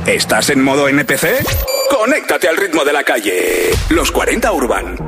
¿Estás en modo NPC? Conéctate al ritmo de la calle. Los 40 Urban.